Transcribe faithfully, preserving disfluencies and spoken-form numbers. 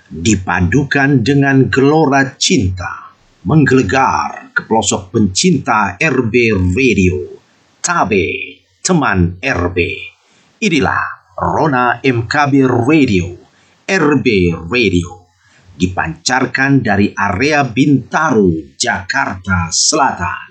dipadukan dengan gelora cinta, menggelegar ke pelosok pencinta R B Radio. Tabe, teman R B. Inilah Rona M K B Radio, R B Radio, dipancarkan dari area Bintaro, Jakarta Selatan.